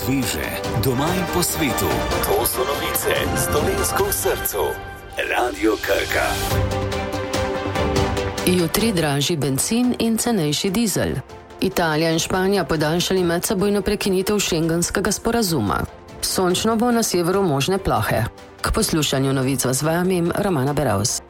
Sveže, doma in po svetu. To so novice s Dolenjsko v srcu. Radio Krka. Jutri dražji bencin in cenejši dizel. Italija in Španija podaljšali medsebojno prekinitev šengenskega sporazuma. Sončno bo na severu možne plohe. K poslušanju novic z vami Romana Beravs.